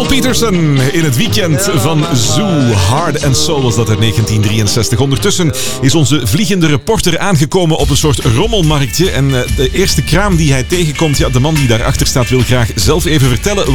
Carl Peterson in het weekend van Zoo. Heart and Soul was dat uit 1963. Ondertussen is onze vliegende reporter aangekomen op een soort rommelmarktje. En de eerste kraam die hij tegenkomt, ja, de man die daarachter staat wil graag zelf even vertellen